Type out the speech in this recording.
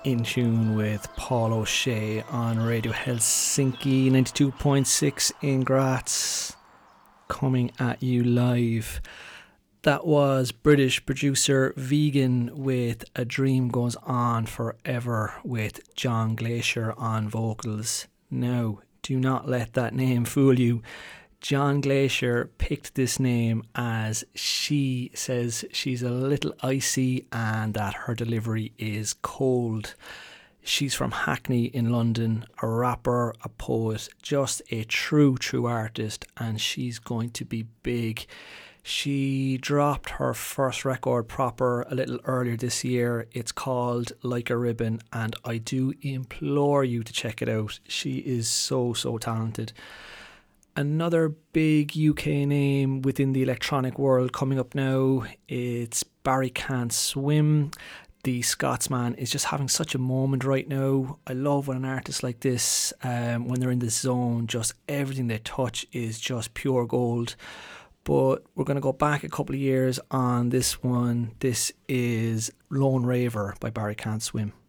In Tune with Paul O'Shea on Radio Helsinki 92.6 in Graz, coming at you live. That was British producer Vegan with A Dream Goes On Forever with John Glacier on vocals. Now, do not let that name fool you. John Glacier picked this name as she says she's a little icy and that her delivery is cold. She's from Hackney in London, a rapper, a poet, just a true artist, and she's going to be big. She dropped her first record proper a little earlier this year. It's called Like a Ribbon, and I do implore you to check it out. She is so talented. Another big UK name within the electronic world coming up now, it's Barry Can't Swim. The Scotsman is just having such a moment right now. I love when an artist like this, when they're in the zone, just everything they touch is just pure gold. But we're going to go back a couple of years on this one. This is Lone Raver by Barry Can't Swim.